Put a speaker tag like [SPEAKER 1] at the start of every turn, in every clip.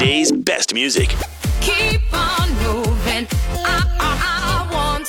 [SPEAKER 1] today's best music.
[SPEAKER 2] Keep on moving. I want.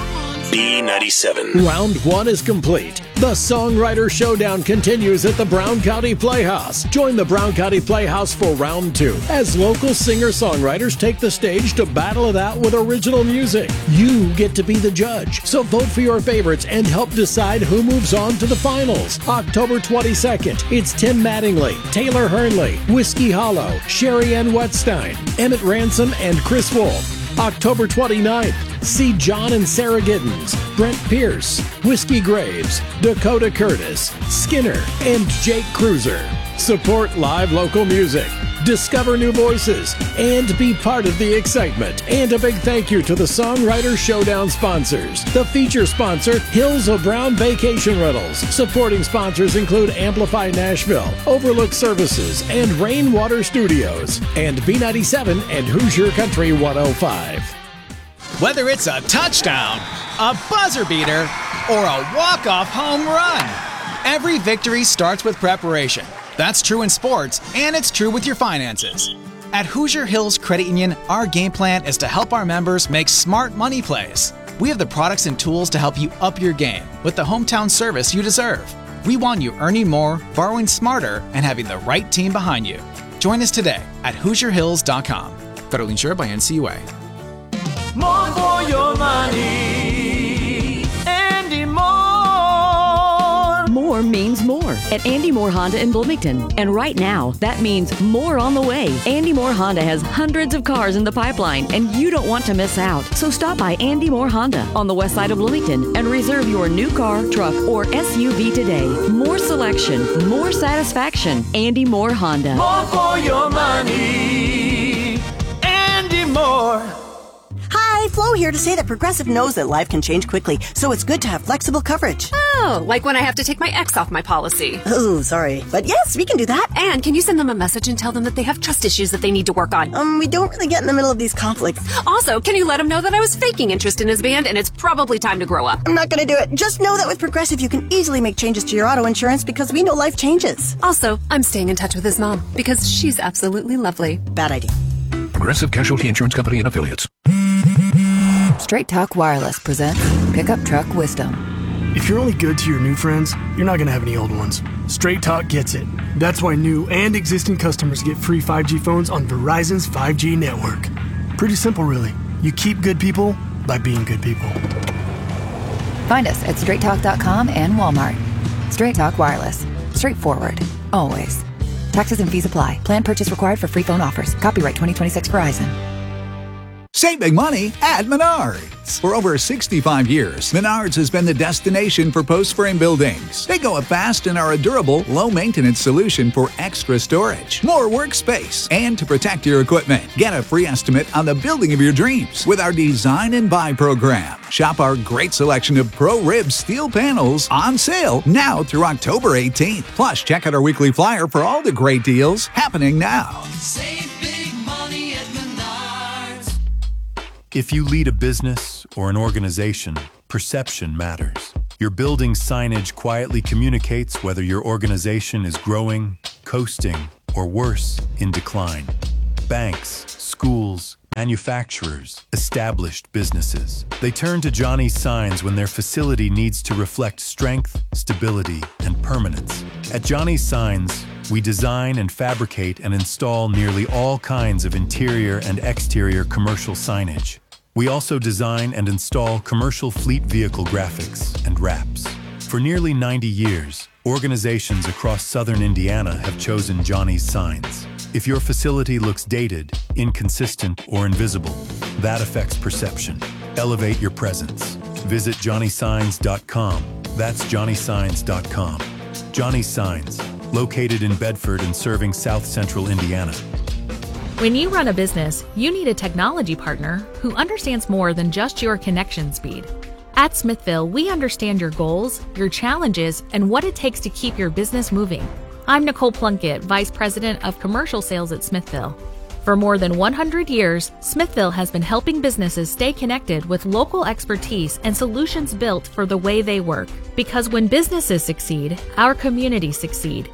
[SPEAKER 1] B97.
[SPEAKER 3] Round 1 is complete. The Songwriter Showdown continues at the Brown County Playhouse. Join the Brown County Playhouse for Round 2 as local singer-songwriters take the stage to battle it out with original music. You get to be the judge, so vote for your favorites and help decide who moves on to the finals. October 22nd, it's Tim Mattingly, Taylor Hernley, Whiskey Hollow, Sherry Ann Wetstein, Emmett Ransom, and Chris Wolf. October 29th, see John and Sarah Giddens, Brent Pierce, Whiskey Graves, Dakota Curtis, Skinner, and Jake Cruiser. Support live local music, discover new voices, and be part of the excitement. And a big thank you to the Songwriter Showdown sponsors. The feature sponsor, Hills of Brown Vacation Rentals. Supporting sponsors include Amplify Nashville, Overlook Services, and Rainwater Studios. And B97 and Hoosier Country 105.
[SPEAKER 4] Whether it's a touchdown, a buzzer beater, or a walk-off home run, every victory starts with preparation. That's true in sports, and it's true with your finances. At Hoosier Hills Credit Union, our game plan is to help our members make smart money plays. We have the products and tools to help you up your game with the hometown service you deserve. We want you earning more, borrowing smarter, and having the right team behind you. Join us today at HoosierHills.com. Federally insured by NCUA.
[SPEAKER 5] More for your money, Andy Moore.
[SPEAKER 6] More means more at Andy Moore Honda in Bloomington. And right now, that means more on the way. Andy Moore Honda has hundreds of cars in the pipeline, and you don't want to miss out. So stop by Andy Moore Honda on the west side of Bloomington and reserve your new car, truck, or SUV today. More selection, more satisfaction. Andy Moore Honda.
[SPEAKER 5] More for your money, Andy Moore.
[SPEAKER 7] Hi, Flo here to say that Progressive knows that life can change quickly, so it's good to have flexible coverage.
[SPEAKER 8] Oh, like when I have to take my ex off my policy.
[SPEAKER 7] Oh, sorry. But yes, we can do that.
[SPEAKER 8] And can you send them a message and tell them that they have trust issues that they need to work on?
[SPEAKER 7] We don't really get in the middle of these conflicts.
[SPEAKER 8] Also, can you let him know that I was faking interest in his band and it's probably time to grow up?
[SPEAKER 7] I'm not going to do it. Just know that with Progressive, you can easily make changes to your auto insurance because we know life changes.
[SPEAKER 8] Also, I'm staying in touch with his mom because she's absolutely lovely.
[SPEAKER 7] Bad idea.
[SPEAKER 9] Progressive Casualty Insurance Company and Affiliates.
[SPEAKER 10] Straight Talk Wireless presents Pickup Truck Wisdom.
[SPEAKER 11] If you're only good to your new friends, you're not going to have any old ones. Straight Talk gets it. That's why new and existing customers get free 5G phones on Verizon's 5G network. Pretty simple, really. You keep good people by being good people.
[SPEAKER 10] Find us at straighttalk.com and Walmart. Straight Talk Wireless. Straightforward. Always. Taxes and fees apply. Plan purchase required for free phone offers. Copyright 2026 Verizon.
[SPEAKER 12] Save big money at Menards. For over 65 years, Menards has been the destination for post-frame buildings. They go up fast and are a durable, low-maintenance solution for extra storage, more workspace, and to protect your equipment. Get a free estimate on the building of your dreams with our Design and Buy program. Shop our great selection of Pro-Rib steel panels on sale now through October 18th. Plus, check out our weekly flyer for all the great deals happening now.
[SPEAKER 5] Save big money at Menards.
[SPEAKER 13] If you lead a business or an organization, perception matters. Your building signage quietly communicates whether your organization is growing, coasting, or worse, in decline. Banks, schools, manufacturers, established businesses. They turn to Johnny Signs when their facility needs to reflect strength, stability, and permanence. At Johnny Signs, we design and fabricate and install nearly all kinds of interior and exterior commercial signage. We also design and install commercial fleet vehicle graphics and wraps. For nearly 90 years, organizations across southern Indiana have chosen Johnny's Signs. If your facility looks dated, inconsistent, or invisible, that affects perception. Elevate your presence. Visit johnnysigns.com. That's johnnysigns.com. Johnny Signs, located in Bedford and serving South Central Indiana.
[SPEAKER 14] When you run a business, you need a technology partner who understands more than just your connection speed. At Smithville, we understand your goals, your challenges, and what it takes to keep your business moving. I'm Nicole Plunkett, Vice President of Commercial Sales at Smithville. For more than 100 years, Smithville has been helping businesses stay connected with local expertise and solutions built for the way they work. Because when businesses succeed, our communities succeed.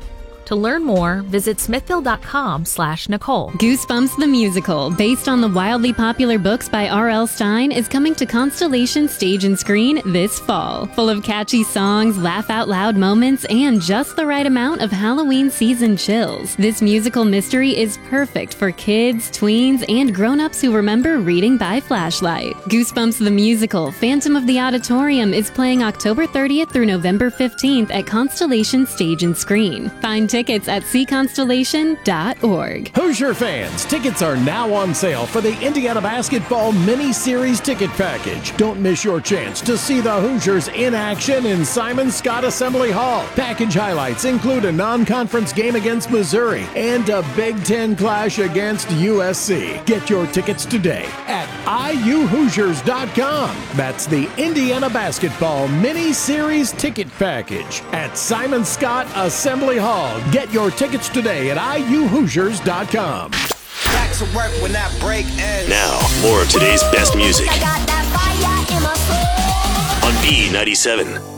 [SPEAKER 14] To learn more, visit smithville.com/Nicole.
[SPEAKER 1] Goosebumps the Musical, based on the wildly popular books by R.L. Stine, is coming to Constellation Stage and Screen this fall. Full of catchy songs, laugh-out-loud moments, and just the right amount of Halloween season chills. This musical mystery is perfect for kids, tweens, and grown-ups who remember reading by flashlight. Goosebumps the Musical, Phantom of the Auditorium is playing October 30th through November 15th at Constellation Stage and Screen. Find tickets at cconstellation.org.
[SPEAKER 3] Hoosier fans, tickets are now on sale for the Indiana Basketball Mini-Series ticket package. Don't miss your chance to see the Hoosiers in action in Simon Scott Assembly Hall. Package highlights include a non-conference game against Missouri and a Big Ten clash against USC. Get your tickets today at iuhoosiers.com. That's the Indiana Basketball Mini-Series ticket package at Simon Scott Assembly Hall. Get your tickets today at iuhoosiers.com.
[SPEAKER 15] Back to work when that break ends.
[SPEAKER 16] Now, more of today's best music
[SPEAKER 2] I got that fire in my soul.
[SPEAKER 16] on B97.